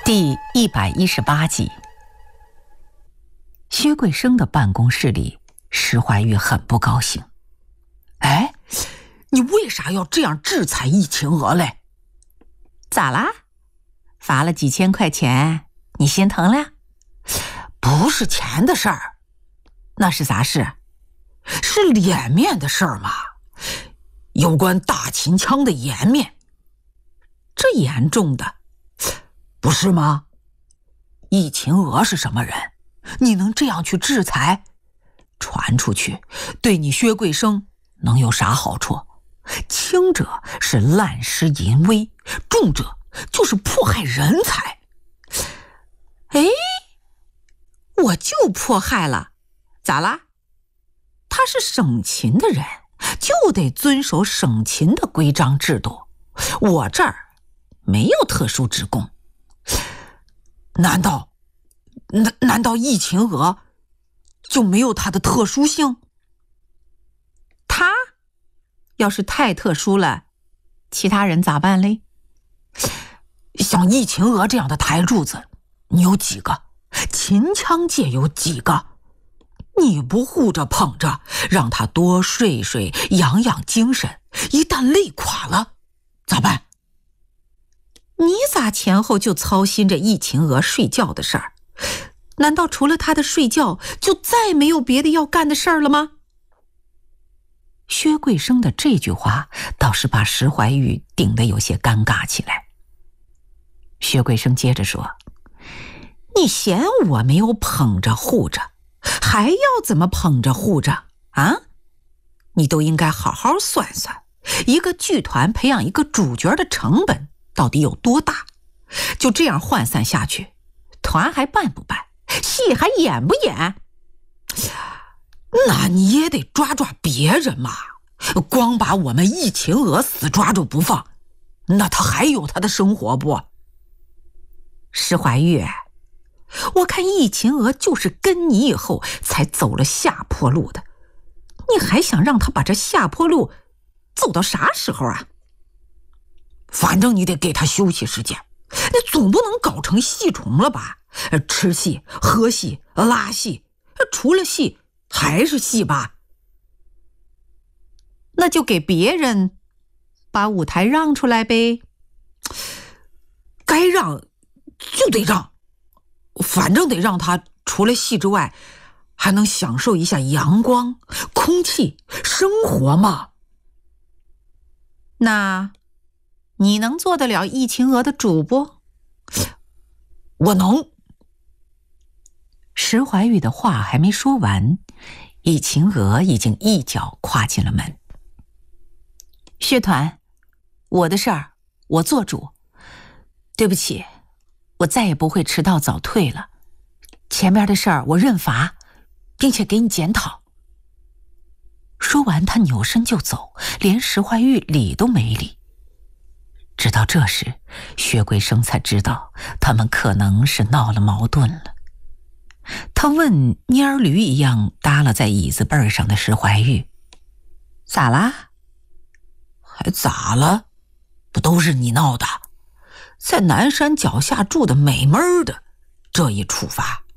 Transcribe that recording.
第118集。薛桂生的办公室里，石怀玉很不高兴。 哎，你为啥要这样制裁易秦娥嘞？ 咋啦？罚了几千块钱，你心疼了？ 不是钱的事儿， 那是啥事？ 是脸面的事儿嘛。有关大秦腔的颜面，这严重的，不是吗？易秦娥是什么人？你能这样去制裁？传出去，对你薛桂生能有啥好处？轻者是滥施淫威，重者就是迫害人才。 哎，我就迫害了，咋啦？他是省秦的人，就得遵守省秦的规章制度。我这儿没有特殊职工。 难道易秦娥就没有他的特殊性？ 他要是太特殊了，其他人咋办嘞？ 像易秦娥这样的台柱子，你有几个？秦腔界有几个？你不护着捧着，让他多睡睡，养养精神，一旦累垮了，咋办？ 你咋前后就操心着易秦娥睡觉的事儿？难道除了他的睡觉，就再没有别的要干的事儿了吗？薛桂生的这句话倒是把石怀玉顶得有些尴尬起来。薛桂生接着说：你嫌我没有捧着护着，还要怎么捧着护着啊？你都应该好好算算，一个剧团培养一个主角的成本到底有多大？就这样涣散下去，团还办不办？戏还演不演？ 那你也得抓抓别人嘛，光把我们易秦娥死抓住不放，那他还有他的生活不？ 石怀玉，我看易秦娥就是跟你以后才走了下坡路的，你还想让他把这下坡路走到啥时候啊？ 反正你得给他休息时间，你总不能搞成戏虫了吧？吃戏、喝戏、拉戏，除了戏还是戏吧？ 那就给别人把舞台让出来呗。 该让就得让，反正得让他除了戏之外，还能享受一下阳光、空气、生活嘛。 那你能做得了易秦娥的主不？ 我能。 石怀玉的话还没说完，易秦娥已经一脚跨进了门。薛团，我的事儿我做主，对不起，我再也不会迟到早退了。前面的事儿我认罚，并且给你检讨。说完，他扭身就走，连石怀玉理都没理。直到这时，薛桂生才知道他们可能是闹了矛盾了。他问蔫儿驴一样耷拉在椅子背上的石怀玉：咋啦？ 还咋了？不都是你闹的？在南山脚下住的美闷的，这一处罚